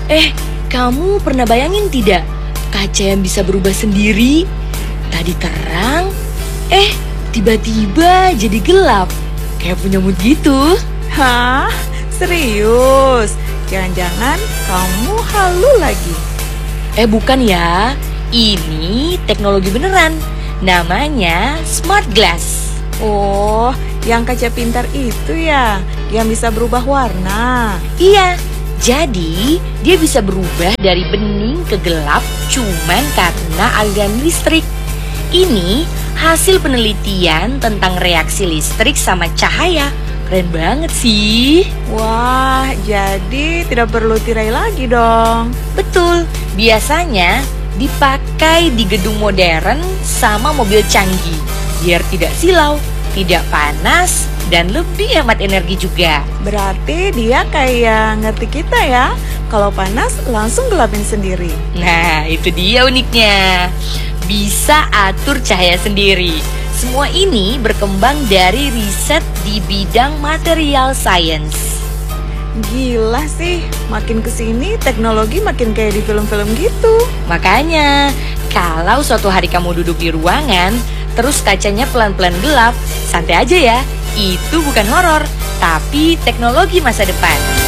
Eh, kamu pernah bayangin tidak? Kaca yang bisa berubah sendiri. Tadi terang, tiba-tiba jadi gelap. Kayak punya mood gitu. Hah? Serius? Jangan-jangan kamu halu lagi? Bukan ya. Ini teknologi beneran. Namanya smart glass. Oh, yang kaca pintar itu ya, yang bisa berubah warna. Iya, jadi dia bisa berubah dari bening ke gelap cuman karena aliran listrik. Ini hasil penelitian tentang reaksi listrik sama cahaya. Keren banget sih. Wah, jadi tidak perlu tirai lagi dong. Betul, biasanya dipakai di gedung modern sama mobil canggih. Biar tidak silau, tidak panas, dan lebih hemat energi juga. Berarti dia kayak ngerti kita ya. Kalau panas langsung gelapin sendiri. Nah, itu dia uniknya. Bisa atur cahaya sendiri. Semua ini berkembang dari riset di bidang material science. Gila sih, makin kesini teknologi makin kayak di film-film gitu. Makanya, kalau suatu hari kamu duduk di ruangan, terus kacanya pelan-pelan gelap, santai aja ya. Itu bukan horor, tapi teknologi masa depan.